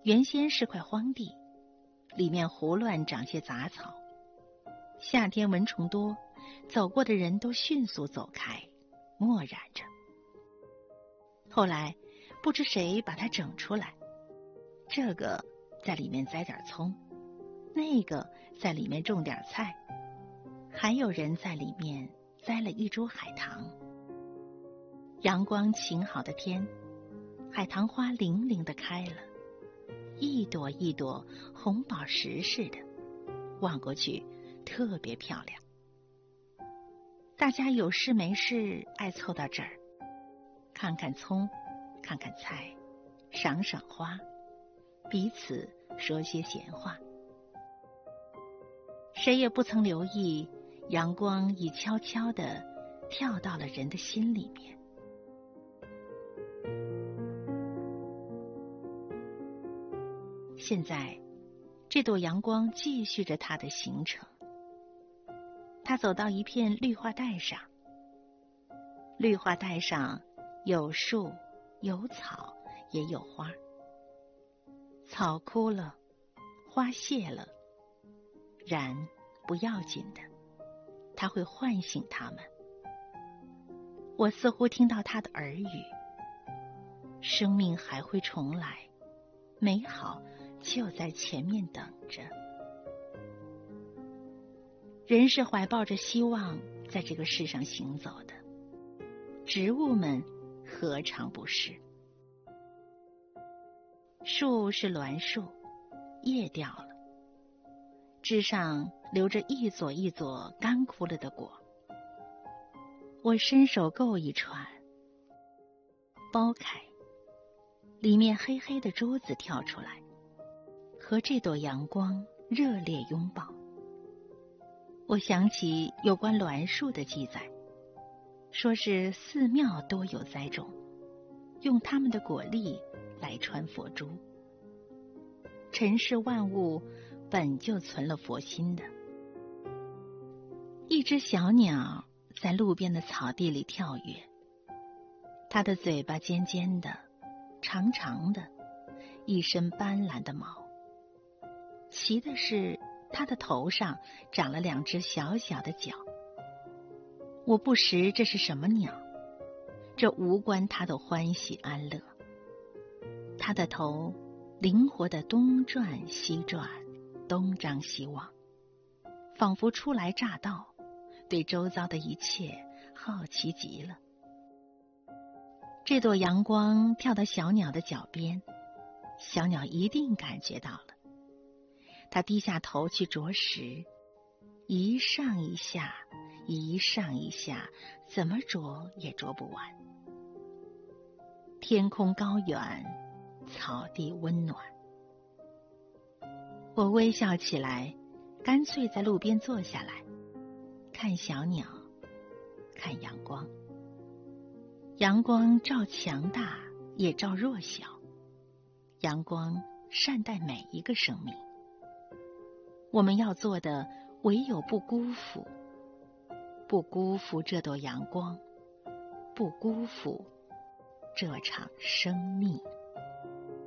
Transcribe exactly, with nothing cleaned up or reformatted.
原先是块荒地，里面胡乱长些杂草。夏天蚊虫多，走过的人都迅速走开，默然着。后来不知谁把它整出来，这个在里面栽点葱，那个在里面种点菜，还有人在里面栽了一株海棠。阳光晴好的天，海棠花零零地开了，一朵一朵红宝石似的，望过去特别漂亮。大家有事没事爱凑到这儿，看看葱，看看菜，赏赏花，彼此说些闲话。谁也不曾留意，阳光已悄悄地跳到了人的心里面。现在，这朵阳光继续着它的行程。它走到一片绿化带上，绿化带上有树，有草，也有花。草枯了，花谢了，然不要紧的，它会唤醒它们。我似乎听到它的耳语：生命还会重来，美好就在前面等着。人是怀抱着希望在这个世上行走的，植物们何尝不是？树是栾树，叶掉了，枝上留着一撮一撮干枯了的果。我伸手够一串，剥开，里面黑黑的珠子跳出来，和这朵阳光热烈拥抱。我想起有关栾树的记载，说是寺庙多有栽种，用它们的果粒来穿佛珠。尘世万物本就存了佛心的。一只小鸟在路边的草地里跳跃，它的嘴巴尖尖的，长长的，一身斑斓的毛。奇的是，它的头上长了两只小小的角。我不识这是什么鸟，这无关它的欢喜安乐。它的头灵活地东转西转，东张西望，仿佛初来乍到，对周遭的一切好奇极了。这朵阳光跳到小鸟的脚边，小鸟一定感觉到了。它低下头去啄食，一上一下，一上一下，怎么啄也啄不完。天空高远，草地温暖。我微笑起来，干脆在路边坐下来，看小鸟，看阳光。阳光照强大，也照弱小。阳光善待每一个生命。我们要做的唯有不辜负，不辜负这朵阳光，不辜负这场生命。